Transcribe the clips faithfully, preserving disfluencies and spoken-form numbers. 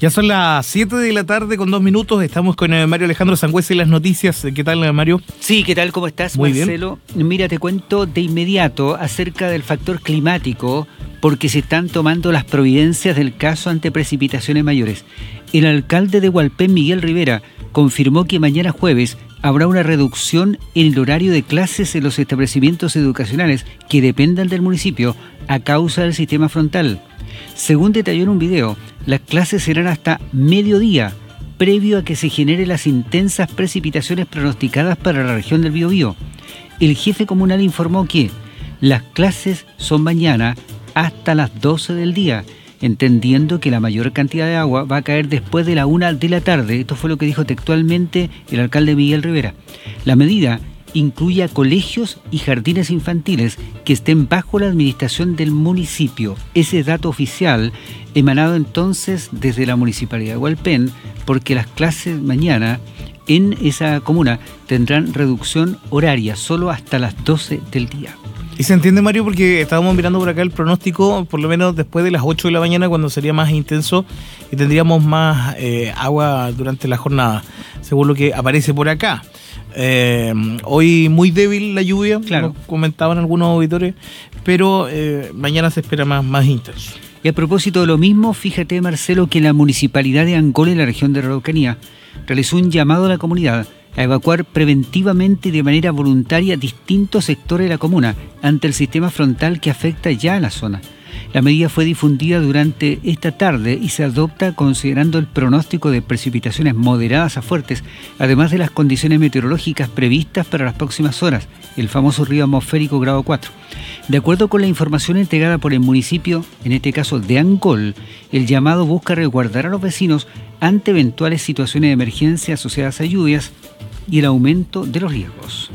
Ya son las siete de la tarde con dos minutos. Estamos con eh, Mario Alejandro Sangüesa y las noticias. ¿Qué tal, Mario? Sí, ¿qué tal? ¿Cómo estás, Muy Marcelo? Bien. Mira, te cuento de inmediato acerca del factor climático, porque se están tomando las providencias del caso ante precipitaciones mayores. El alcalde de Hualpén, Miguel Rivera, confirmó que mañana jueves habrá una reducción en el horario de clases en los establecimientos educacionales que dependan del municipio a causa del sistema frontal. Según detalló en un video, las clases serán hasta mediodía, previo a que se generen las intensas precipitaciones pronosticadas para la región del Biobío. El jefe comunal informó que las clases son mañana hasta las doce del día, entendiendo que la mayor cantidad de agua va a caer después de la una de la tarde. Esto fue lo que dijo textualmente el alcalde Miguel Rivera. La medida incluye a colegios y jardines infantiles que estén bajo la administración del municipio. Ese es dato oficial emanado entonces desde la Municipalidad de Hualpén, porque las clases mañana en esa comuna tendrán reducción horaria solo hasta las doce del día. Y se entiende, Mario, porque estábamos mirando por acá el pronóstico, por lo menos después de las ocho de la mañana, cuando sería más intenso y tendríamos más eh, agua durante la jornada, según lo que aparece por acá. Eh, hoy muy débil la lluvia, claro, como comentaban algunos auditores, pero eh, mañana se espera más, más intenso. Y a propósito de lo mismo, fíjate, Marcelo, que la Municipalidad de Angol, en la región de la Araucanía, realizó un llamado a la comunidad a evacuar preventivamente y de manera voluntaria distintos sectores de la comuna ante el sistema frontal que afecta ya a la zona. La medida fue difundida durante esta tarde y se adopta considerando el pronóstico de precipitaciones moderadas a fuertes, además de las condiciones meteorológicas previstas para las próximas horas, el famoso río atmosférico grado cuatro. De acuerdo con la información entregada por el municipio, en este caso de Angol, el llamado busca resguardar a los vecinos ante eventuales situaciones de emergencia asociadas a lluvias y el aumento de los riesgos.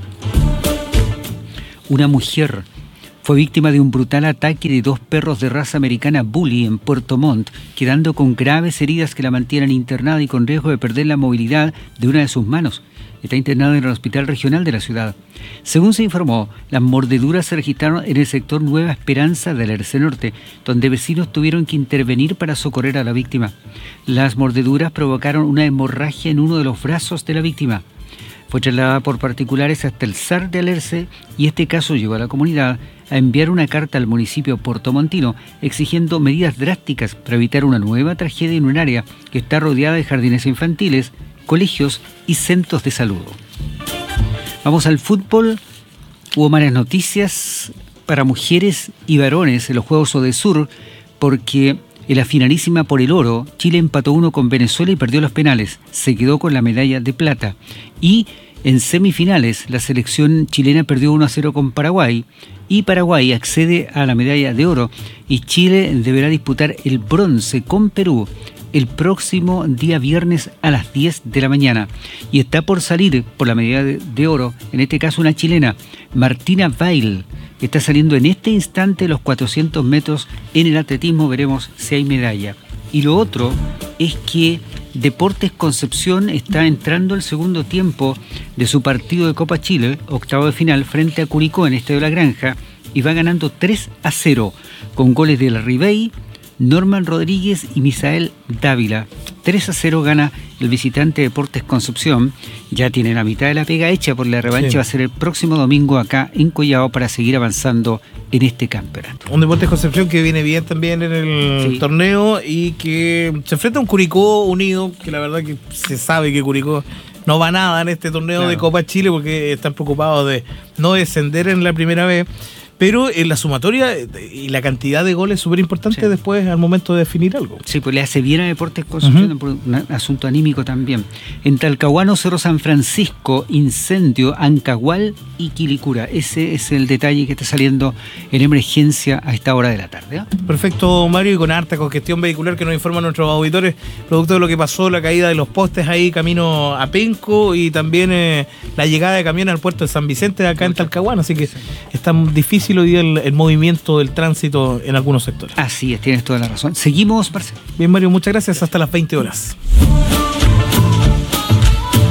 Una mujer fue víctima de un brutal ataque de dos perros de raza americana Bully en Puerto Montt, quedando con graves heridas que la mantienen internada y con riesgo de perder la movilidad de una de sus manos. Está internada en el hospital regional de la ciudad. Según se informó, las mordeduras se registraron en el sector Nueva Esperanza del Alerce Norte, donde vecinos tuvieron que intervenir para socorrer a la víctima. Las mordeduras provocaron una hemorragia en uno de los brazos de la víctima. Fue trasladada por particulares hasta el S A R de Alerce y este caso llevó a la comunidad a enviar una carta al municipio portomontino exigiendo medidas drásticas para evitar una nueva tragedia en un área que está rodeada de jardines infantiles, colegios y centros de salud. Vamos al fútbol. Hubo malas noticias para mujeres y varones en los Juegos Odesur porque en la finalísima por el oro, Chile empató uno con Venezuela y perdió los penales. Se quedó con la medalla de plata. Y en semifinales, la selección chilena perdió uno a cero con Paraguay. Y Paraguay accede a la medalla de oro. Y Chile deberá disputar el bronce con Perú el próximo día viernes a las diez de la mañana. Y está por salir por la medalla de, de oro, en este caso una chilena, Martina Weil. Está saliendo en este instante los cuatrocientos metros en el atletismo, veremos si hay medalla. Y lo otro es que Deportes Concepción está entrando al segundo tiempo de su partido de Copa Chile, octavo de final, frente a Curicó en Estadio La Granja, y va ganando tres a cero, con goles de La Ribey, Norman Rodríguez y Misael Dávila. tres a cero gana el visitante Deportes Concepción. Ya tiene la mitad de la pega hecha, por la revancha sí. Va a ser el próximo domingo acá en Collao para seguir avanzando en este campeonato. Un Deportes Concepción que viene bien también en el sí. torneo y que se enfrenta a un Curicó unido, que la verdad que se sabe que Curicó no va nada en este torneo claro. de Copa Chile porque están preocupados de no descender en la primera vez. Pero en la sumatoria y la cantidad de goles es súper importante sí. después al momento de definir algo. Sí, pues le hace bien a Deportes Concepción, uh-huh. por un asunto anímico también. En Talcahuano, Cerro San Francisco, incendio, Ancahual y Quilicura. Ese es el detalle que está saliendo en emergencia a esta hora de la tarde. ¿eh? Perfecto, Mario, y con harta congestión vehicular que nos informan nuestros auditores, producto de lo que pasó, la caída de los postes ahí camino a Penco y también eh, la llegada de camiones al puerto de San Vicente de acá en Talcahuano. Así que sí. es tan difícil hoy día el, el movimiento del tránsito en algunos sectores. Así es, tienes toda la razón. Seguimos, Marcelo. Bien, Mario, muchas gracias. Hasta las veinte horas.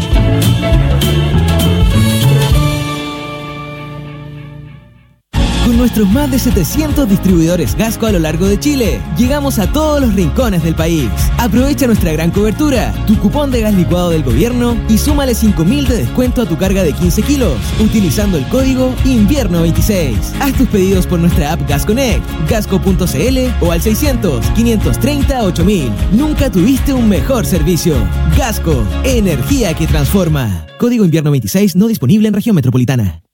Con Con nuestros más de setecientos distribuidores Gasco a lo largo de Chile, llegamos a todos los rincones del país. Aprovecha nuestra gran cobertura, tu cupón de gas licuado del gobierno y súmale cinco mil de descuento a tu carga de quince kilos, utilizando el código invierno veintiséis. Haz tus pedidos por nuestra app Gas Connect, gasco punto c l o al seiscientos, quinientos treinta, ocho mil. Nunca tuviste un mejor servicio. Gasco, energía que transforma. Código invierno veintiséis no disponible en región metropolitana.